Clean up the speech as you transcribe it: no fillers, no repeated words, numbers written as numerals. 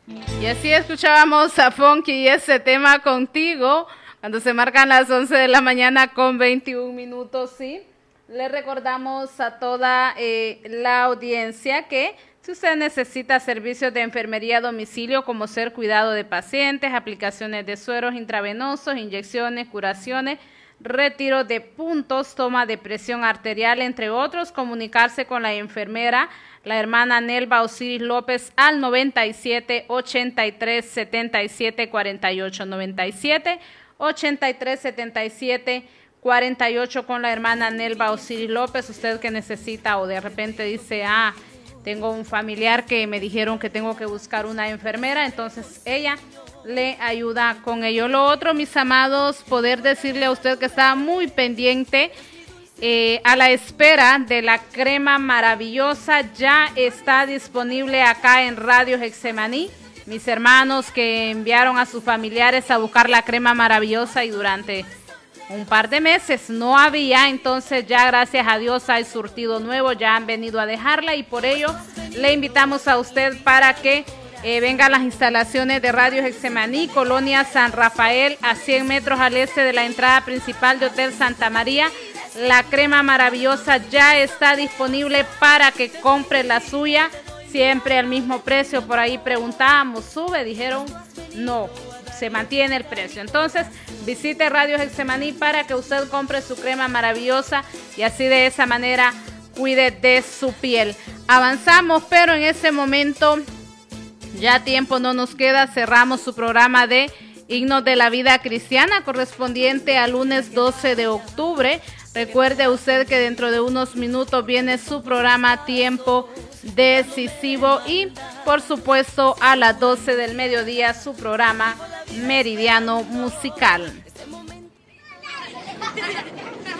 Y así escuchábamos a Funky y ese tema contigo, cuando se marcan las 11 de la mañana con 21 minutos, ¿sí? Le recordamos a toda la audiencia que si usted necesita servicios de enfermería a domicilio, como ser cuidado de pacientes, aplicaciones de sueros intravenosos, inyecciones, curaciones, retiro de puntos, toma de presión arterial, entre otros, comunicarse con la enfermera, la hermana Nelva Osiris López, al 97 83 77 48, 97 83 77 48 con la hermana Nelva Osiris López. Usted que necesita o de repente dice, tengo un familiar que me dijeron que tengo que buscar una enfermera, entonces ella le ayuda con ello. Lo otro, mis amados, poder decirle a usted que está muy pendiente a la espera de la crema maravillosa. Ya está disponible acá en Radio Getsemaní. Mis hermanos que enviaron a sus familiares a buscar la crema maravillosa y durante un par de meses no había, entonces ya gracias a Dios hay surtido nuevo, ya han venido a dejarla y por ello le invitamos a usted para que venga a las instalaciones de Radio Getsemaní, Colonia San Rafael, a 100 metros al este de la entrada principal de Hotel Santa María. La crema maravillosa ya está disponible para que compre la suya, siempre al mismo precio. Por ahí preguntábamos, ¿sube? Dijeron, no, se mantiene el precio. Entonces, visite Radio Getsemaní para que usted compre su crema maravillosa y así de esa manera cuide de su piel. Avanzamos, pero en ese momento ya tiempo no nos queda. Cerramos su programa de Himnos de la Vida Cristiana correspondiente al lunes 12 de octubre. Recuerde usted que dentro de unos minutos viene su programa Tiempo Decisivo y por supuesto a las 12 del mediodía su programa Meridiano Musical.